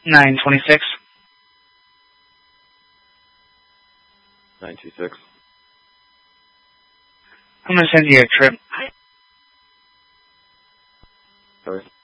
926. 926. I'm going to send you a trip. Sorry.